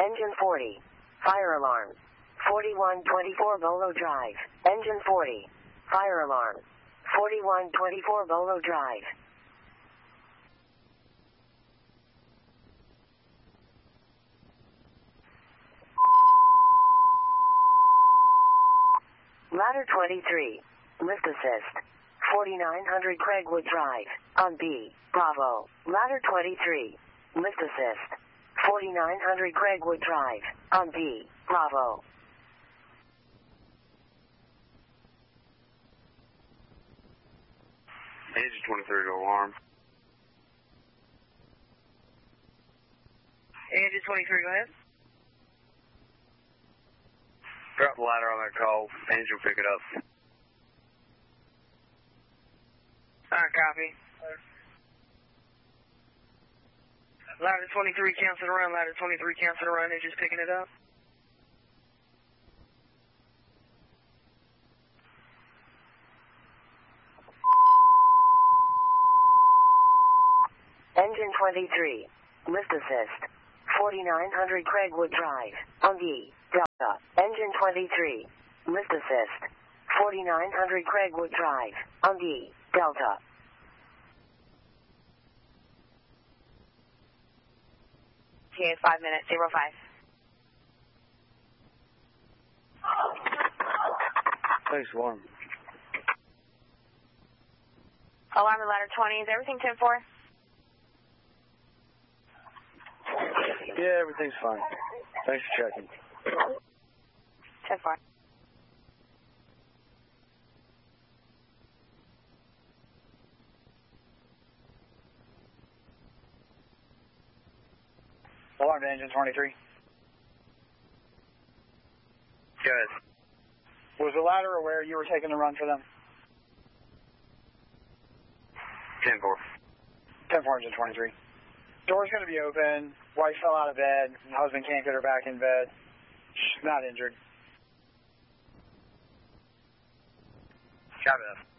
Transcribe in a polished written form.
Engine 40. Fire alarm. 4124 Bolo Drive. Engine 40. Fire alarm. 4124 Bolo Drive. Ladder 23. Lift assist. 4900 Craigwood Drive. On B. Bravo. Ladder 23. Lift assist. 4900 Craigwood Drive. On B. Bravo. Engine 23 to alarm. Engine 23, go ahead. Drop the ladder on that call. Engine will pick it up. Alright, copy. Ladder 23 canceling around, ladder 23 canceling around, engine's picking it up. Engine 23. Lift assist. 4900 Craigwood Drive. On B. Delta. Engine 23. Lift assist. 4900 Craigwood Drive. On B. Delta. Okay, 5 minutes, 05. Thanks, alarm. Alarm at ladder 20, is everything 10-4? Yeah, everything's fine. Thanks for checking. 10-4. Alarm to engine 23. Good. Was the ladder aware you were taking the run for them? 10-4. 10-4, engine 23. Door's going to be open. Wife fell out of bed. Husband can't get her back in bed. She's not injured. Copy that.